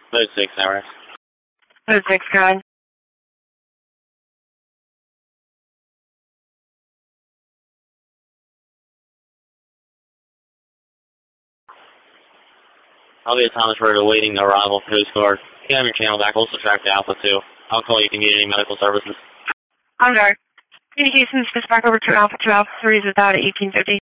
Mode 6, Tower. Mode 6, God. I'll be at Thomas Road awaiting the arrival of Coast Guard. Get on your channel back, also track to Alpha 2. I'll call you if you need any medical services. On guard. Communications dispatch over to Alpha 2, Alpha 3 is about at 1850.